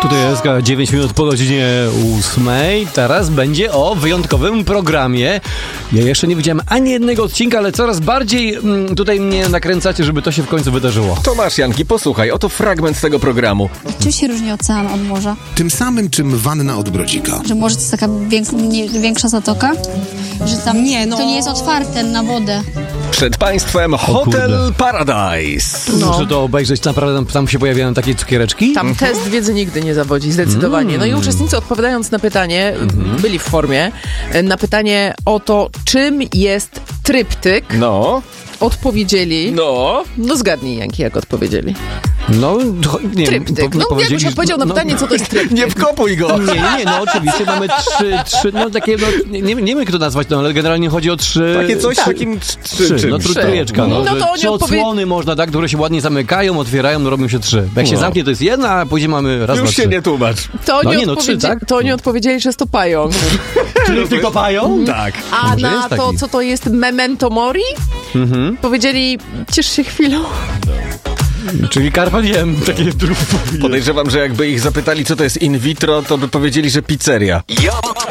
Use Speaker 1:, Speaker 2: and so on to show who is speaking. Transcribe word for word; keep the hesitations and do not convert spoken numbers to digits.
Speaker 1: Tutaj jest dziewięć minut po godzinie ósmej. Teraz będzie o wyjątkowym programie. Ja jeszcze nie widziałem ani jednego odcinka, ale coraz bardziej mm, tutaj mnie nakręcacie, żeby to się w końcu wydarzyło.
Speaker 2: Tomasz Janki, posłuchaj, oto fragment tego programu.
Speaker 3: Czym się różni ocean od morza?
Speaker 4: Tym samym, czym wanna od brodzika.
Speaker 3: Że morze to jest taka wiek- nie, większa zatoka? Że tam nie, no. To nie jest otwarte na wodę.
Speaker 2: Przed państwem Hotel Paradise.
Speaker 1: No. Muszę to obejrzeć, naprawdę tam, tam się pojawiają takie cukiereczki.
Speaker 5: Tam test wiedzy nigdy nie zawodzi, zdecydowanie. No i uczestnicy, odpowiadając na pytanie, byli w formie, na pytanie o to, czym jest tryptyk,
Speaker 2: No,
Speaker 5: odpowiedzieli...
Speaker 2: no.
Speaker 5: No zgadnij, Janki, jak odpowiedzieli.
Speaker 1: No, nie
Speaker 5: Tryptyk.
Speaker 1: po-
Speaker 5: No
Speaker 1: powiedzieli,
Speaker 5: jakbyś odpowiedział na
Speaker 1: no,
Speaker 5: pytanie, co to jest tryptyk.
Speaker 2: Nie wkopuj go.
Speaker 1: Nie, nie, no oczywiście mamy trzy, trzy, no takie, no, nie, nie wiem jak to nazwać, no ale generalnie chodzi o trzy...
Speaker 2: Takie coś
Speaker 5: Tak.
Speaker 2: takim
Speaker 1: Trzy,
Speaker 2: trzy,
Speaker 1: no tr- trójeczka, no,
Speaker 5: No
Speaker 1: że
Speaker 5: to oni
Speaker 1: trzy
Speaker 5: odpowie-
Speaker 1: odsłony można, tak, które się ładnie zamykają, otwierają, no robią się trzy. Bo jak się
Speaker 2: No.
Speaker 1: zamknie, to jest jedna, a później mamy raz,
Speaker 2: Już
Speaker 1: dwa,
Speaker 2: się
Speaker 1: trzy.
Speaker 2: nie tłumacz.
Speaker 5: To oni,
Speaker 1: No nie, no, trzy,
Speaker 5: odpowiedzi-
Speaker 1: tak?
Speaker 5: to oni odpowiedzieli, że jest to pająk.
Speaker 1: Czyli tylko pają?
Speaker 2: Tak.
Speaker 5: A
Speaker 1: Może
Speaker 5: na
Speaker 1: jest
Speaker 5: to,
Speaker 1: taki.
Speaker 5: co to jest memento mori,
Speaker 1: Mhm.
Speaker 5: powiedzieli, ciesz się chwilą.
Speaker 1: Czyli Carpe Diem, takie drugą.
Speaker 2: Podejrzewam, że jakby ich zapytali, co to jest in vitro, to by powiedzieli, że pizzeria.